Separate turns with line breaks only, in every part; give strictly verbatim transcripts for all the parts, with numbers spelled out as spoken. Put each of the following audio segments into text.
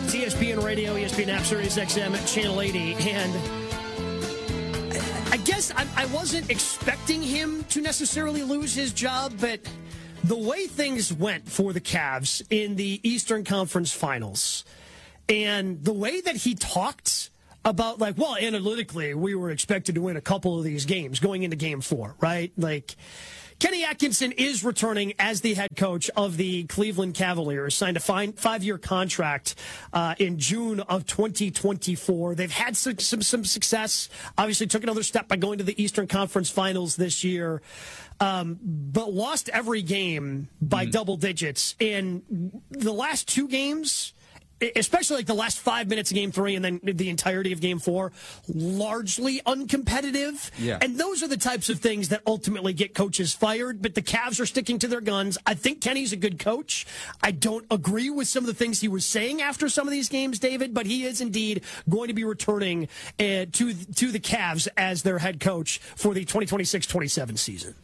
It's E S P N Radio, E S P N App, Sirius X M at Channel eighty. And I, I guess I, I wasn't expecting him to necessarily lose his job, but the way things went for the Cavs in the Eastern Conference Finals and the way that he talked about, like, well, analytically, we were expected to win a couple of these games going into game four, right? Like, Kenny Atkinson is returning as the head coach of the Cleveland Cavaliers, signed a fine five-year contract uh, in June of twenty twenty-four. They've had some, some, some success, obviously took another step by going to the Eastern Conference Finals this year, um, but lost every game by mm. double digits. In the last two games, especially like the last five minutes of game three and then the entirety of game four, largely uncompetitive.
Yeah.
And those are the types of things that ultimately get coaches fired, but the Cavs are sticking to their guns. I think Kenny's a good coach. I don't agree with some of the things he was saying after some of these games, David, but he is indeed going to be returning uh, to, to the Cavs as their head coach for the twenty twenty-six twenty-seven season.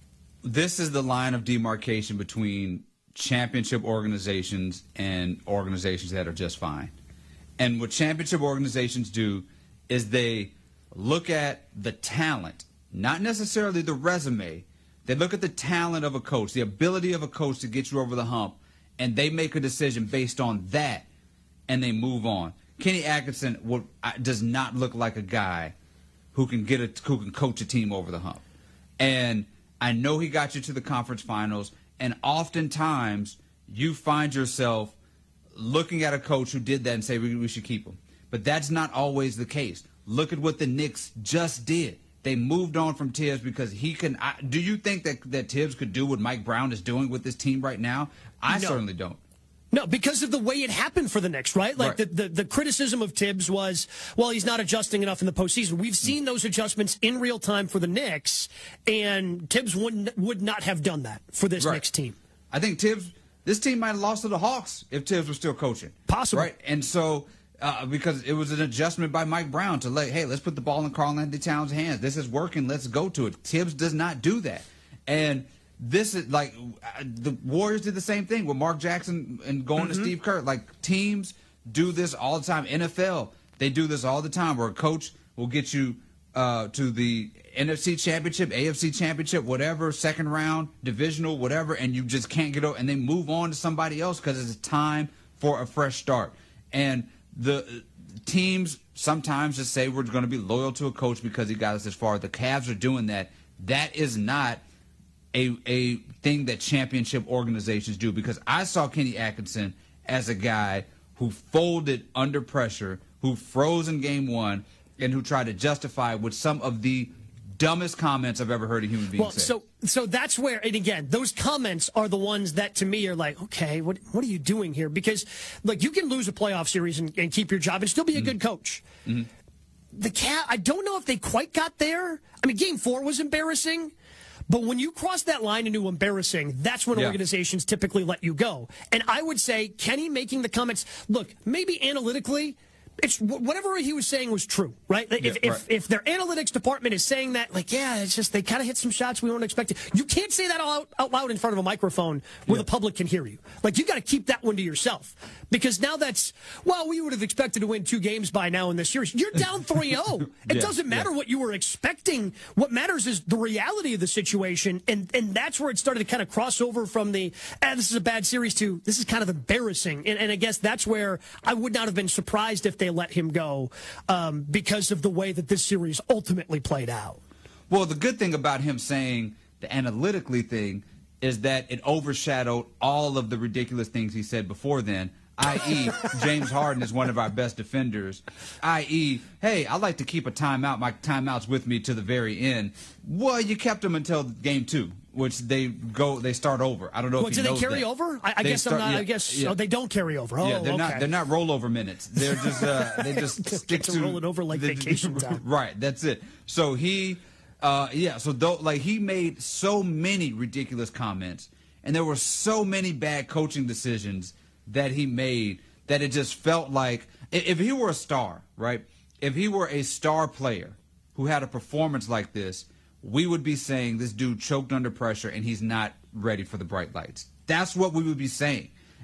This is the line of demarcation between championship organizations and organizations that are just fine. And what championship organizations do is they look at the talent, not necessarily the resume. They look at the talent of a coach, the ability of a coach to get you over the hump, and they make a decision based on that, and they move on. Kenny Atkinson will, does not look like a guy who can get a, who can coach a team over the hump. And I know he got you to the conference finals. And oftentimes, you find yourself looking at a coach who did that and say, we, we should keep him. But that's not always the case. Look at what the Knicks just did. They moved on from Tibbs because he can. I, do you think that, that Tibbs could do what Mike Brown is doing with this team right now? I
no.
certainly don't.
No, because of the way it happened for the Knicks, right? Like
right.
The, the the criticism of Tibbs was, well, he's not adjusting enough in the postseason. We've seen those adjustments in real time for the Knicks, and Tibbs would would not have done that for this
right.
Knicks team.
I think Tibbs, this team might have lost to the Hawks if Tibbs was still coaching.
Possible,
right? And so uh, because it was an adjustment by Mike Brown to like, hey, let's put the ball in Karl-Anthony Towns' hands. This is working. Let's go to it. Tibbs does not do that, and this is like the Warriors did the same thing with Mark Jackson and going mm-hmm. to Steve Kerr. Like, teams do this all the time. N F L, they do this all the time where a coach will get you uh, to the N F C Championship, A F C Championship, whatever, second round, divisional, whatever, and you just can't get over, and they move on to somebody else because it's time for a fresh start. And the teams sometimes just say we're going to be loyal to a coach because he got us this far. The Cavs are doing that. That is not A, a thing that championship organizations do, because I saw Kenny Atkinson as a guy who folded under pressure, who froze in game one, and who tried to justify with some of the dumbest comments I've ever heard a human being
well,
say.
So, so that's where, and again, those comments are the ones that to me are like, okay, what what are you doing here? Because, like, you can lose a playoff series and, and keep your job and still be a mm-hmm. good coach. Mm-hmm. The Cat, I don't know if they quite got there. I mean, game four was embarrassing. But when you cross that line into embarrassing, that's when yeah. organizations typically let you go. And I would say Kenny making the comments, look, maybe analytically, it's whatever he was saying was true, right? Like,
yeah,
if,
right.
if if their analytics department is saying that, like, yeah, it's just they kind of hit some shots we weren't expecting. You can't say that out, out loud in front of a microphone where yeah. the public can hear you. Like, you got to keep that one to yourself, because now that's, well, we would have expected to win two games by now in this series. You're down three oh. It yeah, doesn't matter yeah. what you were expecting. What matters is the reality of the situation, and and that's where it started to kind of cross over from the, ah, this is a bad series to this is kind of embarrassing. And, and I guess that's where I would not have been surprised if they let him go um, because of the way that this series ultimately played out.
Well, the good thing about him saying the analytically thing is that it overshadowed all of the ridiculous things he said before then, that is. James Harden is one of our best defenders, that is, hey, I like to keep a timeout. My timeout's with me to the very end. Well, you kept him until game two, which they go, they start over. I don't know
well,
if he
do
knows
they carry
that.
over? I, I guess
start,
I'm not.
Yeah,
I guess
yeah.
oh, they don't carry over. Oh,
yeah, they're
okay.
not. They're not rollover minutes. They're just. Uh, they just stick
to,
to
roll it over like
the,
vacation time.
Right. That's it. So he, uh, yeah. So though, like he made so many ridiculous comments, and there were so many bad coaching decisions that he made that it just felt like if he were a star, right? If he were a star player who had a performance like this, we would be saying this dude choked under pressure and he's not ready for the bright lights. That's what we would be saying.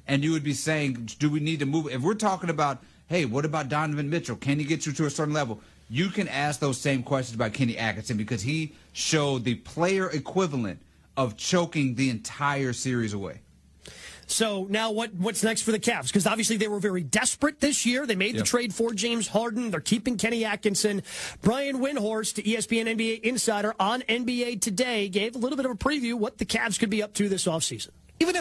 and you would be saying, do we need to move? If we're talking about, hey, what about Donovan Mitchell? Can he get you to a certain level? You can ask those same questions about Kenny Atkinson because he showed the player equivalent of choking the entire series away.
So now what, what's next for the Cavs? Because obviously they were very desperate this year. They made
yep.
the trade for James Harden. They're keeping Kenny Atkinson. Brian Windhorst, E S P N N B A insider on N B A Today, gave a little bit of a preview what the Cavs could be up to this offseason.